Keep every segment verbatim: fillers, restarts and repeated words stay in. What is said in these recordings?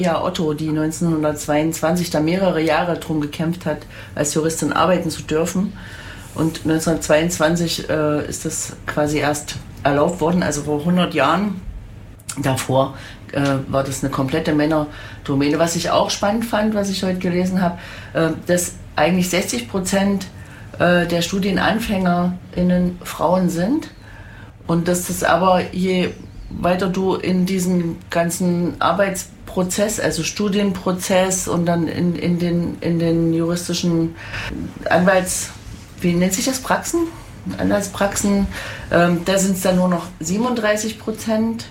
Ja, Otto, die neunzehnhundertzweiundzwanzig da mehrere Jahre drum gekämpft hat, als Juristin arbeiten zu dürfen. Und neunzehnhundertzweiundzwanzig äh, ist das quasi erst erlaubt worden, also vor hundert Jahren. Davor äh, war das eine komplette Männerdomäne. Was ich auch spannend fand, was ich heute gelesen habe, äh, dass eigentlich sechzig Prozent äh, der StudienanfängerInnen Frauen sind. Und dass das aber, je weiter du in diesem ganzen Arbeitsprozess, also Studienprozess und dann in, in, den, in den juristischen Anwalts... Wie nennt sich das? Praxen? Anwaltspraxen. Ähm, da sind es dann nur noch siebenunddreißig Prozent.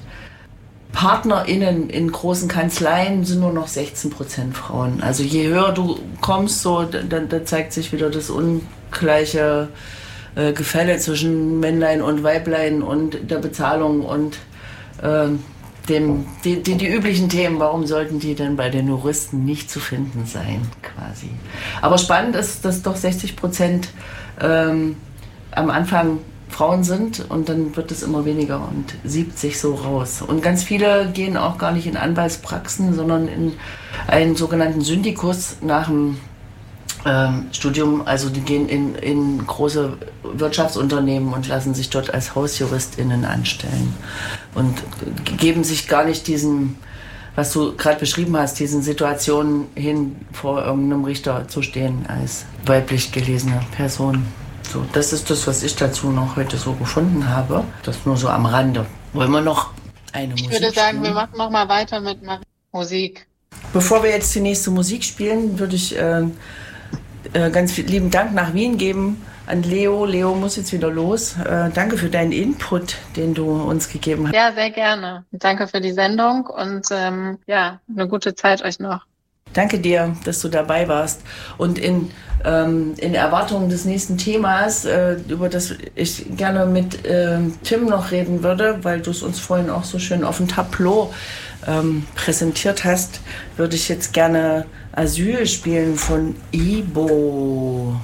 PartnerInnen in großen Kanzleien sind nur noch sechzehn Prozent Frauen. Also je höher du kommst, so, da, da zeigt sich wieder das ungleiche äh, Gefälle zwischen Männlein und Weiblein und der Bezahlung und äh, dem, die, die, die üblichen Themen. Warum sollten die denn bei den Juristen nicht zu finden sein, quasi? Aber spannend ist, dass doch sechzig Prozent ähm, am Anfang Frauen sind und dann wird es immer weniger und siebt sich so raus. Und ganz viele gehen auch gar nicht in Anwaltspraxen, sondern in einen sogenannten Syndikus nach dem ähm, Studium. Also die gehen in, in große Wirtschaftsunternehmen und lassen sich dort als HausjuristInnen anstellen und geben sich gar nicht diesen, was du gerade beschrieben hast, diesen Situationen hin, vor irgendeinem Richter zu stehen als weiblich gelesene Person. So, das ist das, was ich dazu noch heute so gefunden habe. Das nur so am Rande. Wollen wir noch eine ich Musik würde sagen, spielen? wir machen noch mal weiter mit Musik. Bevor wir jetzt die nächste Musik spielen, würde ich äh, äh, ganz viel lieben Dank nach Wien geben an Leo. Leo muss jetzt wieder los. Äh, danke für deinen Input, den du uns gegeben hast. Ja, sehr gerne. Danke für die Sendung und ähm, ja, eine gute Zeit euch noch. Danke dir, dass du dabei warst. Und in, ähm, in Erwartung des nächsten Themas, äh, über das ich gerne mit äh, Tim noch reden würde, weil du es uns vorhin auch so schön auf dem Tableau ähm, präsentiert hast, würde ich jetzt gerne Asyl spielen von Ibo.